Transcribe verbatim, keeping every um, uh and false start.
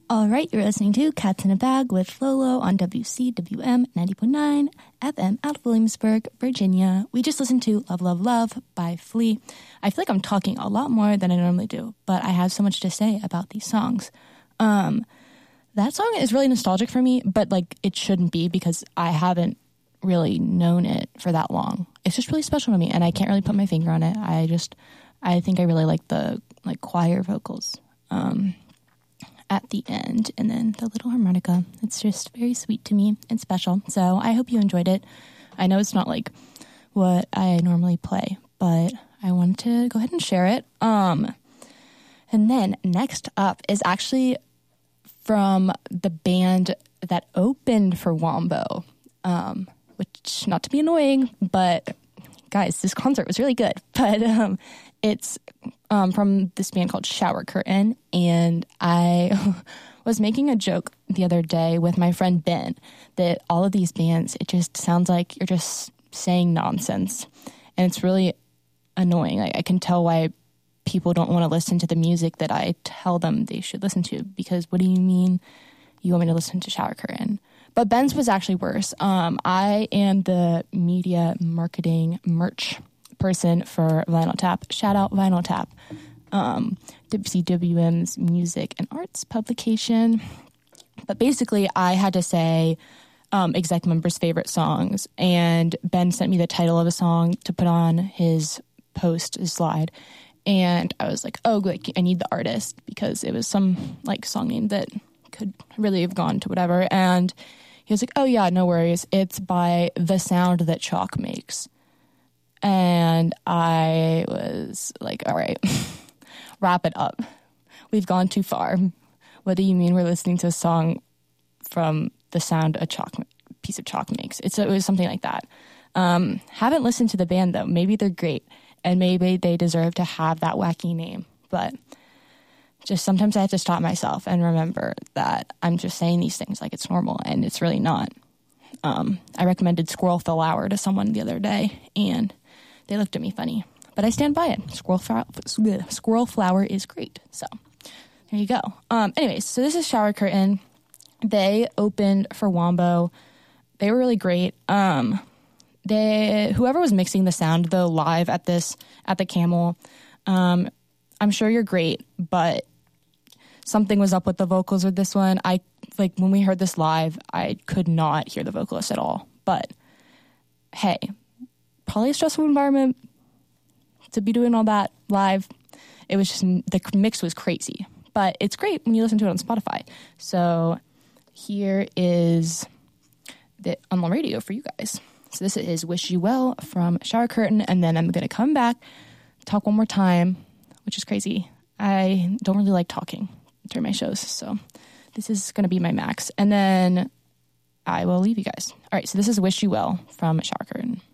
All right, you're listening to Cats in a Bag with Lolo on W C W M ninety point nine F M out of Williamsburg, Virginia. We just listened to Love, Love, Love by Flea. I feel like I'm talking a lot more than I normally do, but I have so much to say about these songs. Um, that song is really nostalgic for me, but like it shouldn't be because I haven't really known it for that long. It's just really special to me, and I can't really put my finger on it. I just, I think I really like the like choir vocals. Um... at the end, and then the little harmonica. It's just very sweet to me and special. So I hope you enjoyed it. I know it's not like what I normally play, but I wanted to go ahead and share it. Um, and then next up is actually from the band that opened for Wombo, um, which, not to be annoying, but guys, this concert was really good. But um, it's um, from this band called Shower Curtain, and I was making a joke the other day with my friend Ben that all of these bands, it just sounds like you're just saying nonsense, and it's really annoying. I, I can tell why people don't want to listen to the music that I tell them they should listen to, because what do you mean you want me to listen to Shower Curtain? But Ben's was actually worse. Um, I am the media marketing merch person for Vinyl Tap. Shout out Vinyl Tap. Um, W C W M's music and arts publication. But basically, I had to say um, exec members' favorite songs. And Ben sent me the title of a song to put on his post, his slide. And I was like, oh, like I need the artist, because it was some like song name that could really have gone to whatever. And he was like, oh yeah, no worries. It's by The Sound That Chalk Makes. And I was like, all right, wrap it up. We've gone too far. What do you mean we're listening to a song from The Sound a chalk piece of chalk makes? It's, it was something like that. Um, haven't listened to the band though. Maybe they're great, and maybe they deserve to have that wacky name. But just sometimes I have to stop myself and remember that I'm just saying these things like it's normal, and it's really not. Um, I recommended Squirrel Flower to someone the other day, and they looked at me funny, but I stand by it. Squirrel, flower, Squirrel Flower is great. So there you go. Um, anyways, so this is Shower Curtain. They opened for Wombo. They were really great. Um, they whoever was mixing the sound though live at this at the Camel, um, I'm sure you're great, but something was up with the vocals with this one. I like when we heard this live, I could not hear the vocalist at all. But hey, probably a stressful environment to be doing all that live. It was just, the mix was crazy, but it's great when you listen to it on Spotify. So here is the on the radio for you guys. So this is Wish You Well from Shower Curtain, and then I'm going to come back, talk one more time, which is crazy. I don't really like talking during my shows, so this is going to be my max. And then I will leave you guys. All right, so this is Wish You Well from Shower Curtain.